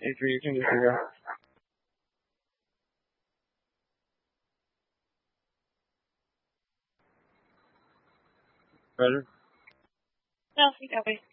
Adrian, you can just do that. Better? No, you got me.